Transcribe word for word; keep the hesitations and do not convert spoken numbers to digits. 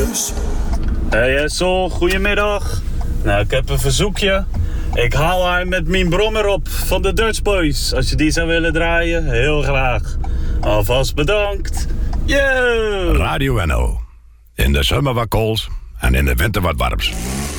Kees. Hey Essel, goedemiddag. Nou, ik heb een verzoekje. Ik haal haar met mijn brommer op van de Dutch Boys. Als je die zou willen draaien, heel graag. Alvast bedankt. Yo! Radio N O. In de zomer wat kools en in de winter wat warms.